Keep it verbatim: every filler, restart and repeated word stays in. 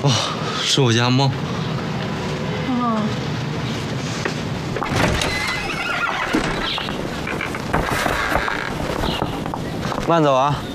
哦，是我家猫。 哦。 慢走啊！